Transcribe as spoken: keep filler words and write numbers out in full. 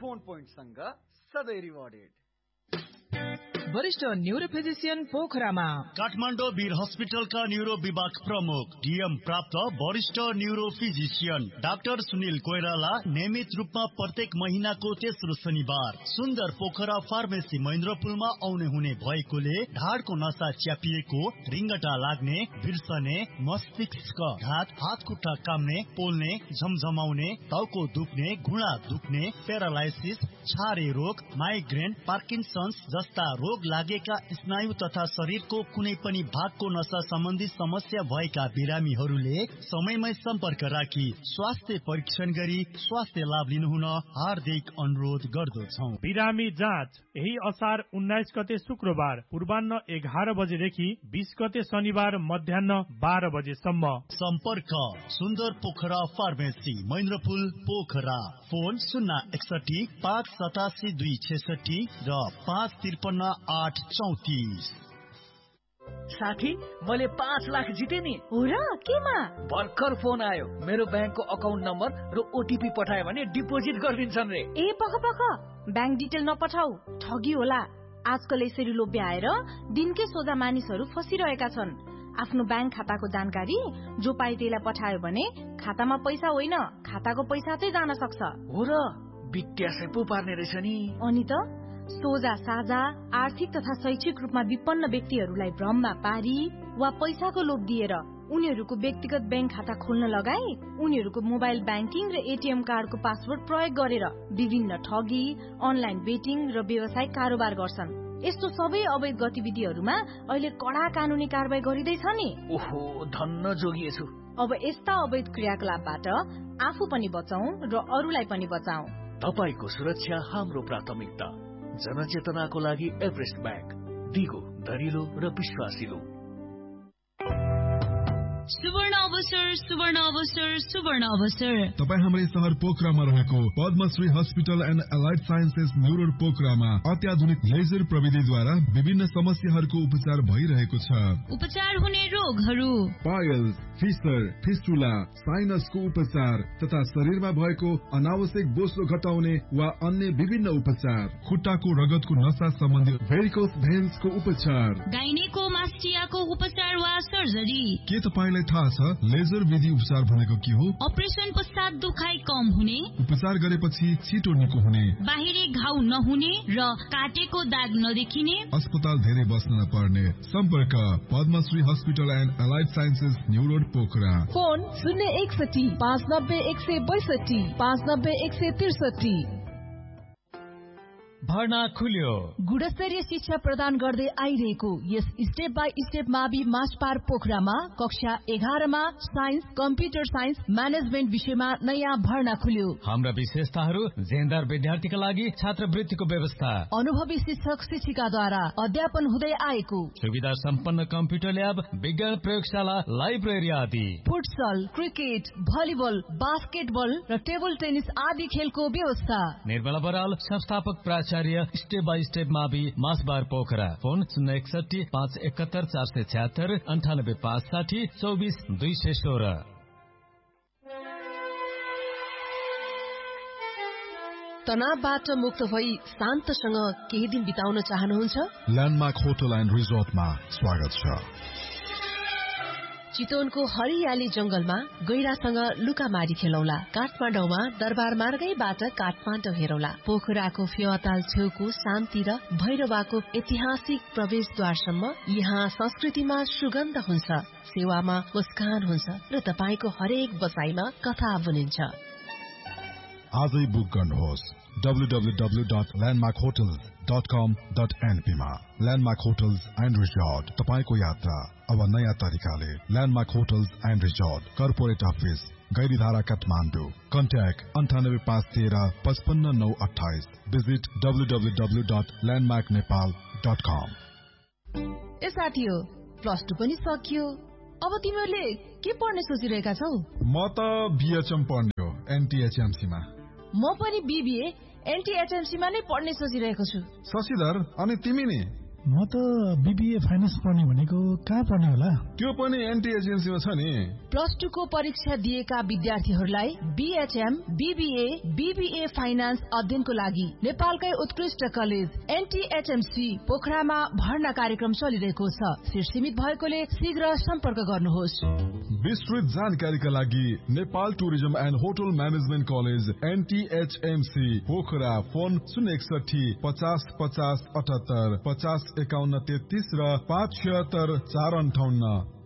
Phone पोइन्टसँग सधैँ rewarded. वरिष्ठ neuro physician पोखरामा काठमाडौँ वीर हस्पिटलका न्यूरो विभाग प्रमुख डीएम प्राप्त वरिष्ठ neuro physician doctor Sunil Koirala नियमित रूपमा प्रत्येक महिनाको तेस्रो शनिबार सुन्दर पोखरा फार्मेसी महेन्द्रपुलमा आउने हुने भएकोले ढाडको नसा च्यापिएको, रिङ्गटा लाग्ने, बिर्सने, मस्तिष्क घात, हात खुट्टा काम्ने, पोल्ने, झमझमाउने, टाउको दुख्ने, घुँडा दुख्ने, प्यारालाइसिस, छारे रोग, माइग्रेन, पार्किन्सन्स जस्ता रोग लागेका स्नायु तथा शरीरको कुनै पनि भागको नसा सम्बन्धी समस्या भएका बिरामीहरूले समयमै सम्पर्क राखी स्वास्थ्य परीक्षण गरी स्वास्थ्य लाभ लिनुहुन हार्दिक अनुरोध गर्दछौं। बिरामी जाँच यही असार उन्नाइस गते शुक्रबार पूर्वान्न एघार बजेदेखि बीस गते शनिबार मध्याह बाह्र बजेसम्म। सम्पर्क सुन्दर पोखरा फार्मेसी महेन्द्रपुल पोखरा। फोन शून्य एकसठी पाँच सतासी दुई छेसठी र पाँच त्रिपन्न आठ चौतिस। साथी मैले पाँच लाख जिते नि। हो र केमा? भर्खर फोन आयो, मेरो ब्याङ्कको अकाउन्ट नम्बर र ओटिपी पठायो भने डिपोजिट गरिदिन्छन् रे। ए पख पख, ब्याङ्क डिटेल नपठाऊ, ठगी होला। आजकल यसरी लोभ्याएर दिनकै सोझा मानिसहरू फसिरहेका छन्। आफ्नो ब्याङ्क खाताको जानकारी जो पाए त्यसलाई पठायो भने खातामा पैसा होइन, खाताको पैसा चाहिँ जान सक्छ। हो र, बिट्यासै पो पार्ने रहेछ नि। अनि त सोझा साझा आर्थिक तथा शैक्षिक रूपमा विपन्न व्यक्तिहरूलाई भ्रममा पारी वा पैसाको लोभ दिएर उनीहरूको व्यक्तिगत ब्याङ्क खाता खोल्न लगाई उनीहरूको मोबाइल ब्याङ्किङ र एटीएम कार्डको पासवर्ड प्रयोग गरेर विभिन्न ठगी, अनलाइन बेटिङ र व्यावसायिक कारोबार गर्छन्। यस्तो सबै अवैध गतिविधिहरूमा अहिले कडा कानूनी कारबाही गरिँदैछ नि। ओहो, धन्न जोगिएछु। अब यस्ता अवैध क्रियाकलापबाट आफू पनि बचाऊ र अरूलाई पनि बचाऊ। तपाईको सुरक्षा हाम्रो प्राथमिकता। जनचेतनाको लागि एभरेस्ट ब्याङ्क, दिगो, दरिलो र विश्वासिलो। सुवर्ण अवसर, सुवर्ण अवसर, सुवर्ण अवसर। तपाईँ हाम्रै शहर पोखरामा रहेको Padmashri hospital and allied sciences neuro पोखरामा अत्याधुनिक लेजर प्रविधिद्वारा विभिन्न समस्याहरूको उपचार भइरहेको छ। उपचार हुने रोगहरू पाइल्स, फिस्टर, फिस्टुला, साइनसको उपचार तथा शरीरमा भएको अनावश्यक बोसो घटाउने वा अन्य विभिन्न उपचार, खुट्टाको रगतको नसा सम्बन्धी भेरिकोस भेन्सको उपचार, गाइनेकोमास्टियाको उपचार वा सर्जरी। के तपाईलाई थाहा छ लेजर विधि उपचार भनेको के हो? अपरेसन पश्चात दुखाइ कम हुने, उपचार गरेपछि छिटो निको हुने, बाहिरी घाउ नहुने र काटेको दाग नदेखिने, अस्पताल धेरै बस्न नपर्ने। सम्पर्क Padmashri hospital and allied sciences neuro Pokhara. Phone शून्य एकसठी पाँच नब्बे एक सय बैसठी पाँच नब्बे एक सय त्रिसठी। भर्ना खुल्यो। गुणस्तरीय शिक्षा प्रदान गर्दै आइरहेको यस स्टेप बाई स्टेप मावि मासपार पोखरामा कक्षा एघारमा साइन्स, कम्प्युटर साइन्स, म्यानेजमेन्ट विषयमा नयाँ भर्ना खुल्यो। हाम्रा विशेषताहरू जेनदार विद्यार्थीका लागि छात्रवृत्तिको व्यवस्था, अनुभवी शिक्षक शिक्षिकाद्वारा अध्यापन हुँदै आएको, सुविधा सम्पन्न कम्प्युटर ल्याब, विज्ञान प्रयोगशाला, लाइब्रेरी आदि, फुटसल, क्रिकेट, भलिबल, बास्केटबल र टेबल टेनिस आदि खेलको व्यवस्था। निर्मला बराल संस्थापक प्राचार्य स्टेप बाई स्टेप मावि मासबार पोखरा। फोन शून्य एकसठी पाँच एकात्तर चार सय छ्यात्तर अन्ठानब्बे पाँच साठी चौबिस दुई सय सोह्र। तनावबाट मुक्त भई शान्तसँग केही दिन बिताउन चाहनुहुन्छ? ल्यान्डमार्क होटल एन्ड रिजोर्टमा स्वागत छ। चितवनको हरियाली जंगलमा गैरासँग लुकामारी खेलौला। काठमाडौँमा दरबार मार्गैबाट काठमाडौँ हेरौला। पोखराको फेवाताल छेउको शान्ति र भैरवाको ऐतिहासिक प्रवेशद्वारसम्म यहाँ संस्कृतिमा सुगन्ध हुन्छ, सेवामा मुस्कान हुन्छ र तपाईको हरेक बसाइमा कथा बुनिन्छ। आजै बुक गर्नुहोस् W W W dot landmark hotels dot कम डट एनपी मा। ल्यान्डमार्क होटल्स एन्ड रिजोर्ट, तपाईको यात्रा अब नयाँ तरिकाले। Landmark hotels and resort, corporate office, Gairidhara, Kathmandu. Contact अन्ठानब्बे पाँच तेह्र पचपन्न नौ अठाइस। Visit W W W dot landmark Nepal dot कम। ए साथी हो, प्लस टू पनि सकियो, अब तिमीहरूले के पढ्ने सोचिरहेका छौ? म त बीएचएम पढ्ने हो एनटीएचएमसी मा। म पनि बीबीए एनटीएचएमसी मा नै पढ्ने सोचिरहेको छु। शशिधर, अनि तिमी नि? म त बीबीए फाइनान्स पढ्ने भनेको कहाँ पढ्ने होला? त्यो पनि एनटी एजेन्सीमा छ नि। प्लस टू को परीक्षा दिएका विद्यार्थीहरूलाई बीएचएम, बीबीए, बीबीए फाइनान्स अध्ययनको लागि नेपालकै उत्कृष्ट कलेज एनटीएचएमसी पोखरामा भर्ना कार्यक्रम चलिरहेको छ। सिट सीमित भएकोले शीघ्र सम्पर्क गर्नुहोस्। विस्तृत जानकारीका लागि Nepal tourism and hotel management college एनटीएचएमसी Pokhara phone शून्य एकसठी पचास पचास अठहत्तर पचास एकाउन्न तेत्तीस र पाँच छिहत्तर चार अन्ठाउन्न।